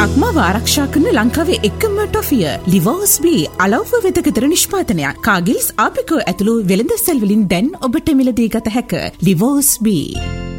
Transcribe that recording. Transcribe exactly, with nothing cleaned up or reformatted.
අක්මාව ආරක්ෂා කරන ලංකාවේ එකම ටොෆිය ලිවෝස් බී අලව්ව වෙදකතර නිෂ්පාදනයක්. කාගිල්ස් ආපිකෝ ඇතුළු වෙළඳ සැල් වලින් දැන් ඔබට මිලදී ගත හැක. ලිවෝස් බී.